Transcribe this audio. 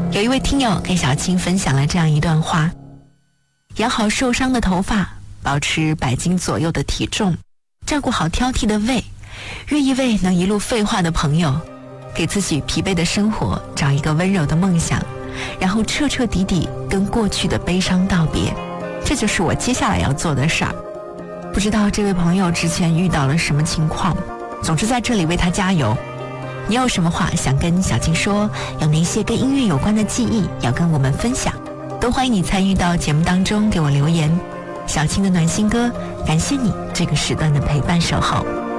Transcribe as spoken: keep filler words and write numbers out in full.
有一位听友给小青分享了这样一段话：养好受伤的头发，保持百斤左右的体重，照顾好挑剔的胃，约一位能一路废话的朋友，给自己疲惫的生活找一个温柔的梦想，然后彻彻底底跟过去的悲伤道别。这就是我接下来要做的事儿。不知道这位朋友之前遇到了什么情况，总之在这里为他加油。你有什么话想跟小青说，有哪些跟音乐有关的记忆要跟我们分享，都欢迎你参与到节目当中给我留言。小青的暖心歌，感谢你这个时段的陪伴守候。